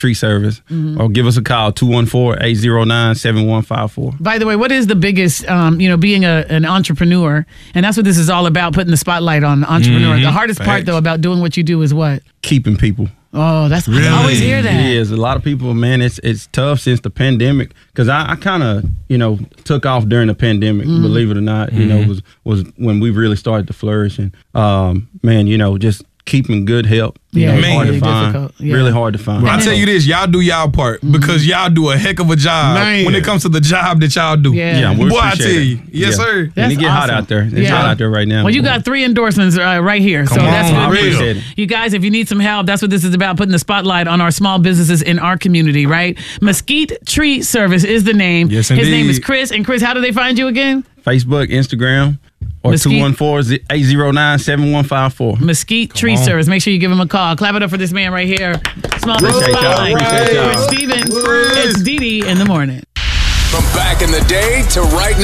Tree Service, or give us a call, 214-809-7154. By the way, what is the biggest, being an entrepreneur, and that's what this is all about, putting the spotlight on the entrepreneur. The hardest part, though, about doing what you do is what? Keeping people. Oh, that's Really? I always hear that. It is. A lot of people, man, it's tough since the pandemic, because I kind of, took off during the pandemic, believe it or not, was when we really started to flourish. And, just keeping good help. Yeah, hard really to find. difficult. Yeah. Really hard to find. I'll tell you this, y'all do y'all part because y'all do a heck of a job when it comes to the job that y'all do. Yeah. we Boy, I appreciate tell you. it. Yes, sir. And That's it get hot awesome. out there. It's hot out there right now. Well, you got 3 endorsements right here. So that's on, good I news. appreciate it. You guys, if you need some help, that's what this is about, putting the spotlight on our small businesses in our community, right? Mesquite Tree Service is the name. Yes, His name indeed. is Chris. And Chris, how do they find you again? Facebook, Instagram, or Mesquite. 214-809-7154. Mesquite Tree on. Service. Make sure you give him a call. Clap it up for this man right here. Small business Appreciate y'all. spotlight. Appreciate y'all. Chris Stevens. It's Dee Dee in the morning. From back in the day to right now.